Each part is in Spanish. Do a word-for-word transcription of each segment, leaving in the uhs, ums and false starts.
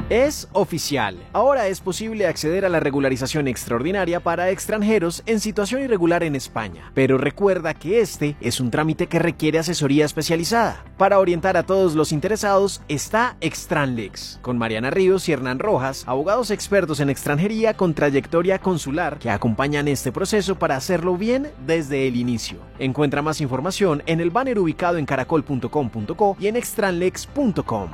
Es oficial. Ahora es posible acceder a la regularización extraordinaria para extranjeros en situación irregular en España. Pero recuerda que este es un trámite que requiere asesoría especializada. Para orientar a todos los interesados está Extranlex, con Mariana Ríos y Hernán Rojas, abogados expertos en extranjería con trayectoria consular que acompañan este proceso para hacerlo bien desde el inicio. Encuentra más información en el banner ubicado en caracol punto com punto co y en extranlex punto com.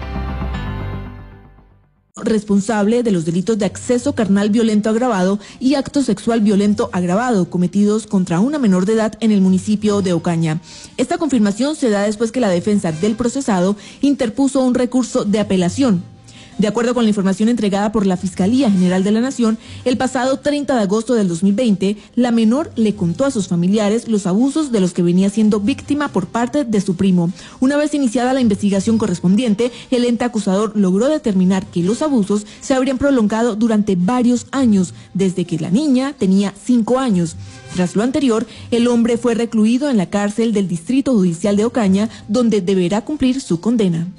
Responsable de los delitos de acceso carnal violento agravado y acto sexual violento agravado cometidos contra una menor de edad en el municipio de Ocaña. Esta confirmación se da después que la defensa del procesado interpuso un recurso de apelación. De acuerdo con la información entregada por la Fiscalía General de la Nación, el pasado treinta de agosto del dos mil veinte, la menor le contó a sus familiares los abusos de los que venía siendo víctima por parte de su primo. Una vez iniciada la investigación correspondiente, el ente acusador logró determinar que los abusos se habrían prolongado durante varios años, desde que la niña tenía cinco años. Tras lo anterior, el hombre fue recluido en la cárcel del Distrito Judicial de Ocaña, donde deberá cumplir su condena.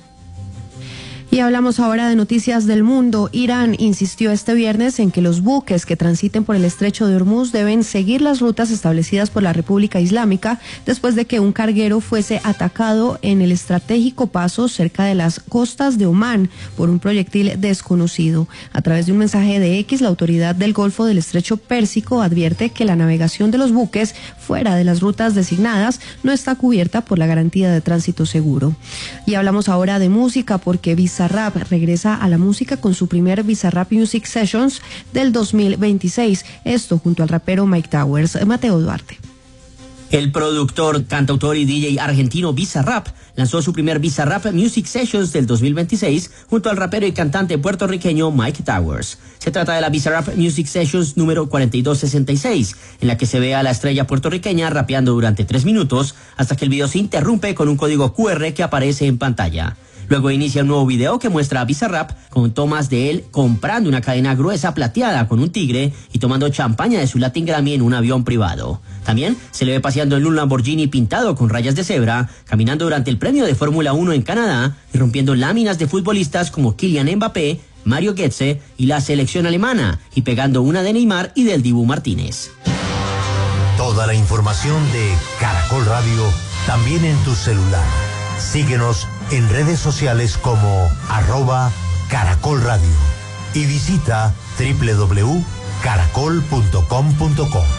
Y hablamos ahora de noticias del mundo. Irán insistió este viernes en que los buques que transiten por el estrecho de Hormuz deben seguir las rutas establecidas por la República Islámica después de que un carguero fuese atacado en el estratégico paso cerca de las costas de Omán por un proyectil desconocido. A través de un mensaje de X, la autoridad del Golfo del Estrecho Pérsico advierte que la navegación de los buques fuera de las rutas designadas no está cubierta por la garantía de tránsito seguro. Y hablamos ahora de música porque Bizarrap regresa a la música con su primer Bizarrap Music Sessions del dos mil veintiséis, esto junto al rapero Mike Towers. Mateo Duarte. El productor, cantautor y D J argentino Bizarrap lanzó su primer Bizarrap Music Sessions del dos mil veintiséis junto al rapero y cantante puertorriqueño Mike Towers. Se trata de la Bizarrap Music Sessions número cuarenta y dos sesenta y seis, en la que se ve a la estrella puertorriqueña rapeando durante tres minutos hasta que el video se interrumpe con un código cu erre que aparece en pantalla. Luego inicia un nuevo video que muestra a Bizarrap con tomas de él comprando una cadena gruesa plateada con un tigre y tomando champaña de su Latin Grammy en un avión privado. También se le ve paseando en un Lamborghini pintado con rayas de cebra, caminando durante el premio de Fórmula uno en Canadá y rompiendo láminas de futbolistas como Kylian Mbappé, Mario Götze y la selección alemana, y pegando una de Neymar y del Dibu Martínez. Toda la información de Caracol Radio también en tu celular. Síguenos en redes sociales como arroba Caracol Radio y visita doble u doble u doble u punto caracol punto com punto co.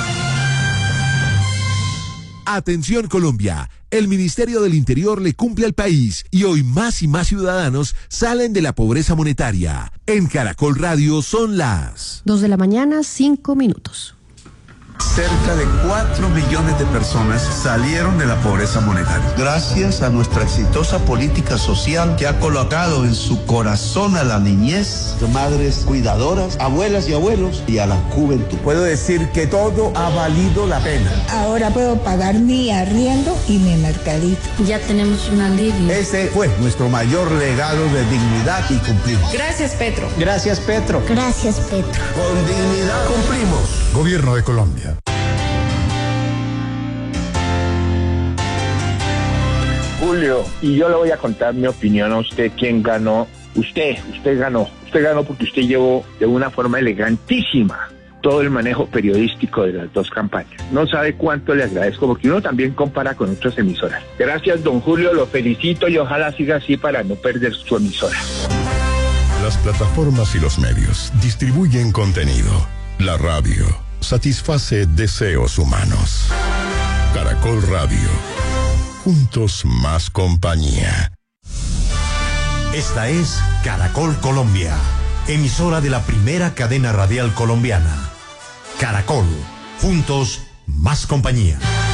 Atención Colombia, el Ministerio del Interior le cumple al país y hoy más y más ciudadanos salen de la pobreza monetaria. En Caracol Radio son las dos de la mañana, cinco minutos. Cerca de cuatro millones de personas salieron de la pobreza monetaria. Gracias a nuestra exitosa política social que ha colocado en su corazón a la niñez, madres cuidadoras, abuelas y abuelos y a la juventud. Puedo decir que todo ha valido la pena. Ahora puedo pagar mi arriendo y mi mercadito. Ya tenemos un alivio. Ese fue nuestro mayor legado de dignidad y cumplimos. Gracias, Petro. Gracias, Petro. Gracias, Petro. Con dignidad cumplimos. Gobierno de Colombia. Julio, y yo le voy a contar mi opinión a usted, quién ganó. Usted, usted ganó. Usted ganó porque usted llevó de una forma elegantísima todo el manejo periodístico de las dos campañas. No sabe cuánto le agradezco, porque uno también compara con otras emisoras. Gracias, don Julio, lo felicito y ojalá siga así para no perder su emisora. Las plataformas y los medios distribuyen contenido. La radio satisface deseos humanos. Caracol Radio. Juntos más compañía. Esta es Caracol Colombia, emisora de la primera cadena radial colombiana. Caracol, juntos más compañía.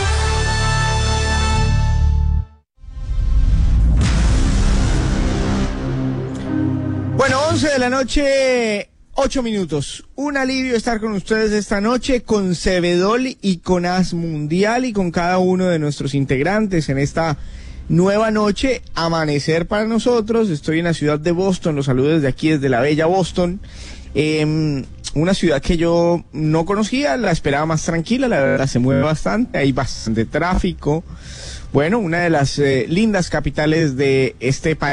Bueno, once de la noche, ocho minutos. Un alivio estar con ustedes esta noche con Cebedol y con Asmundial y con cada uno de nuestros integrantes en esta nueva noche, amanecer para nosotros. Estoy en la ciudad de Boston, los saludos desde aquí, desde la bella Boston. Eh, una ciudad que yo no conocía, la esperaba más tranquila, la verdad se mueve bastante, hay bastante tráfico. Bueno, una de las eh, lindas capitales de este país.